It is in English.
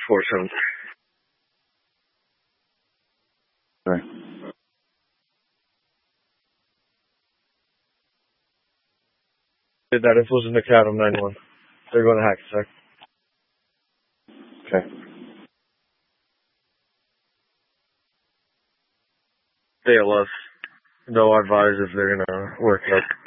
4-7. Okay. Did that. It was in the Cadam 9-1. They're going to Hackensack. Okay. They'll advise if they're going to work out.